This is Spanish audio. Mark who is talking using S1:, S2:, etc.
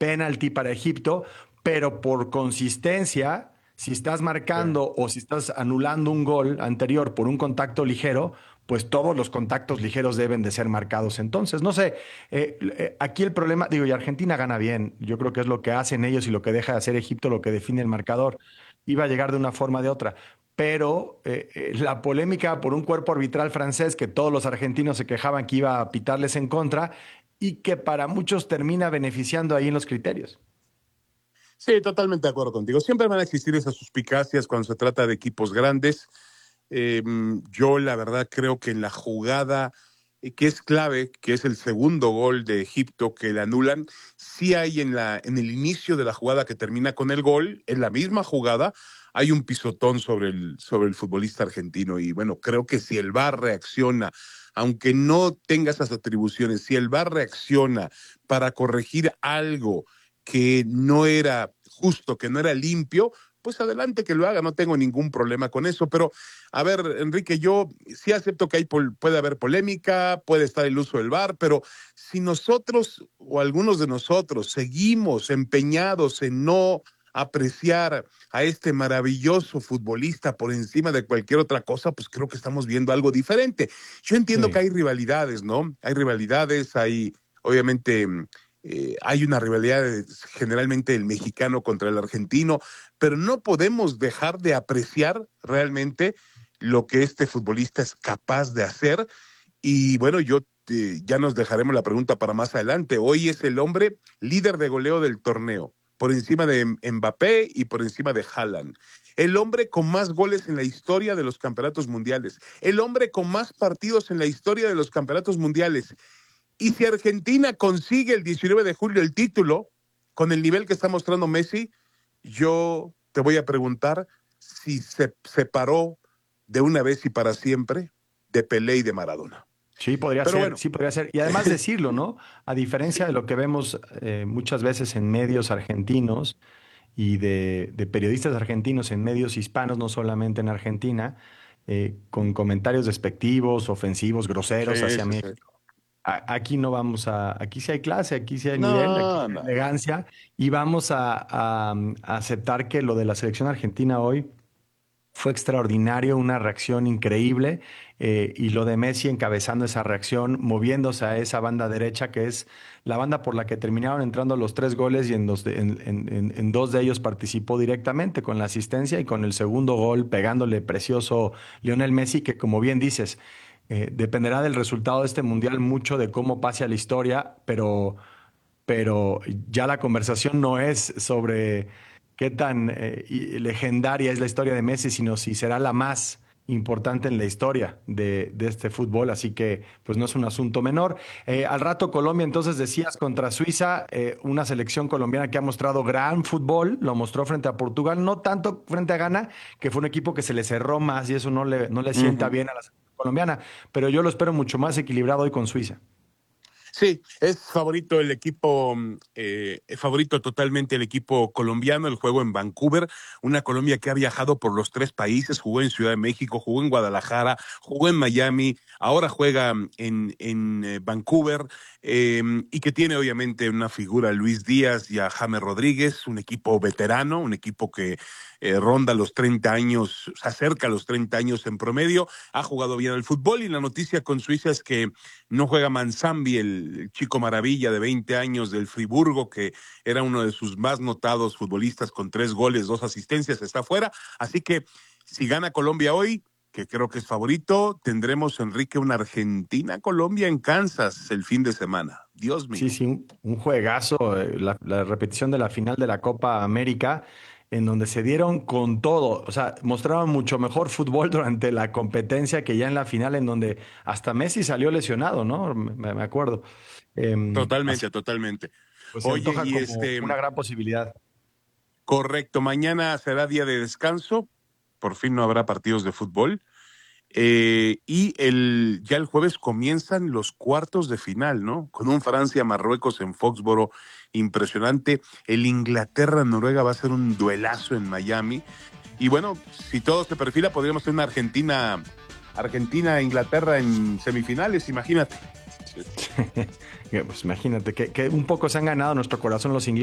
S1: penalti para Egipto, pero por consistencia, si estás marcando o si estás anulando un gol anterior por un contacto ligero, pues todos los contactos ligeros deben de ser marcados. Entonces, no sé, aquí el problema, digo, y Argentina gana bien, yo creo que es lo que hacen ellos y lo que deja de hacer Egipto, lo que define el marcador. Iba a llegar de una forma o de otra. Pero la polémica por un cuerpo arbitral francés que todos los argentinos se quejaban que iba a pitarles en contra y que para muchos termina beneficiando ahí en los criterios.
S2: Sí, totalmente de acuerdo contigo. Siempre van a existir esas suspicacias cuando se trata de equipos grandes. Eh, yo, la verdad, creo que en la jugada que es clave, que es el segundo gol de Egipto que le anulan, sí hay en el inicio de la jugada que termina con el gol, en la misma jugada, hay un pisotón sobre el futbolista argentino. Y bueno, creo que si el VAR reacciona, aunque no tenga esas atribuciones, si el VAR reacciona para corregir algo que no era justo, que no era limpio, pues adelante que lo haga, no tengo ningún problema con eso. Pero, a ver, Enrique, yo sí acepto que puede haber polémica, puede estar el uso del VAR, pero si nosotros o algunos de nosotros seguimos empeñados en no apreciar a este maravilloso futbolista por encima de cualquier otra cosa, pues creo que estamos viendo algo diferente. Yo entiendo que
S1: Sí.
S2: hay rivalidades, ¿no? Hay rivalidades, obviamente, hay una rivalidad generalmente el mexicano contra el argentino, pero no podemos dejar de apreciar realmente lo que este futbolista es capaz de hacer. Y bueno, ya nos dejaremos la pregunta para más adelante. Hoy es el hombre líder de goleo del torneo, por encima de Mbappé y por encima de Haaland. El hombre con más goles en la historia de los campeonatos mundiales. El hombre con más partidos en la historia de los campeonatos mundiales. Y si Argentina consigue el 19 de julio el título, con el nivel que está mostrando Messi, yo te voy a preguntar si se separó de una vez y para siempre de Pelé y de Maradona.
S1: Sí, podría
S2: Pero
S1: ser,
S2: bueno,
S1: sí, podría ser. Y además decirlo, ¿no? A diferencia de lo que vemos muchas veces en medios argentinos y de periodistas argentinos en medios hispanos, no solamente en Argentina, con comentarios despectivos, ofensivos, groseros
S2: sí,
S1: hacia
S2: sí, sí.
S1: México. Aquí no vamos aquí sí hay clase, aquí sí hay nivel, aquí sí
S2: No,
S1: hay
S2: no, no.
S1: elegancia y vamos a aceptar que lo de la selección argentina hoy fue extraordinario, una reacción increíble y lo de Messi encabezando esa reacción, moviéndose a esa banda derecha que es la banda por la que terminaron entrando los tres goles y en dos de ellos participó directamente con la asistencia y con el segundo gol pegándole precioso Lionel Messi que como bien dices, dependerá del resultado de este mundial mucho de cómo pase a la historia, pero ya la conversación no es sobre qué tan legendaria es la historia de Messi, sino si será la más importante en la historia de este fútbol, así que pues no es un asunto menor. Al rato Colombia, entonces decías contra Suiza, una selección colombiana que ha mostrado gran fútbol, lo mostró frente a Portugal, no tanto frente a Ghana, que fue un equipo que se le cerró más y eso no le sienta
S2: Uh-huh.
S1: bien a la selección colombiana, pero yo lo espero mucho más equilibrado hoy con Suiza.
S2: Sí, es favorito el equipo, es favorito totalmente el equipo colombiano, el juego en Vancouver, una Colombia que ha viajado por los tres países, jugó en Ciudad de México, jugó en Guadalajara, jugó en Miami, ahora juega en Vancouver, y que tiene obviamente una figura Luis Díaz y a James Rodríguez, un equipo veterano, un equipo que ronda los 30 años, se acerca a los 30 años en promedio, ha jugado bien al fútbol y la noticia con Suiza es que no juega Manzambi, el chico maravilla de 20 años del Friburgo, que era uno de sus más notados futbolistas con 3 goles, 2 asistencias, está fuera. Así que si gana Colombia hoy, que creo que es favorito, tendremos, Enrique, una Argentina-Colombia en Kansas el fin de semana. Dios
S1: Sí,
S2: mío.
S1: sí, un juegazo, la repetición de la final de la Copa América, en donde se dieron con todo, o sea, mostraron mucho mejor fútbol durante la competencia que ya en la final, en donde hasta Messi salió lesionado, ¿no? Me acuerdo. Así
S2: Totalmente, totalmente.
S1: pues se
S2: Oye,
S1: antoja como una gran posibilidad.
S2: correcto, mañana será día de descanso, por fin no habrá partidos de fútbol. Ya el jueves comienzan los cuartos de final, ¿no? Con un Francia-Marruecos en Foxboro impresionante. El Inglaterra-Noruega va a ser un duelazo en Miami. Y bueno, si todo se perfila, podríamos tener una Argentina-Inglaterra en semifinales, imagínate.
S1: Pues imagínate que un poco se han ganado nuestro corazón los ingleses.